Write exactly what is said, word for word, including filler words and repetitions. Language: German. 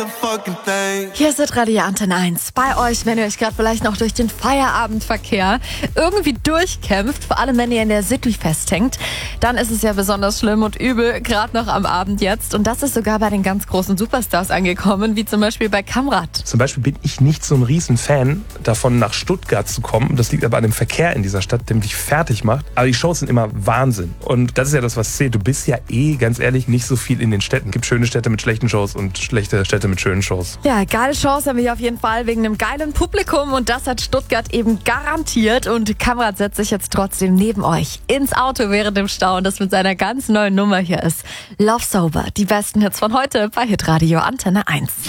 fucking thing. Hier ist Radio Antenne eins. Bei euch, wenn ihr euch gerade vielleicht noch durch den Feierabendverkehr irgendwie durchkämpft, vor allem wenn ihr in der City festhängt, dann ist es ja besonders schlimm und übel, gerade noch am Abend jetzt. Und das ist sogar bei den ganz großen Superstars angekommen, wie zum Beispiel bei Kamrat. Zum Beispiel bin ich nicht so ein Riesenfan davon, nach Stuttgart zu kommen. Das liegt aber an dem Verkehr in dieser Stadt, der mich fertig macht. Aber die Shows sind immer Wahnsinn. Und das ist ja das, was zählt. Du bist ja eh, ganz ehrlich, nicht so viel in den Städten. Es gibt schöne Städte mit schlechten Shows und schlechte Städte mit schönen Shows. Ja, geile Shows haben wir auf jeden Fall wegen einem geilen Publikum. Und das hat Stuttgart eben garantiert. Und Kamrat setzt sich jetzt trotzdem neben euch ins Auto während dem Stau. Und das mit seiner ganz neuen Nummer hier ist Love Sober. Die besten Hits von heute bei Hitradio Antenne eins.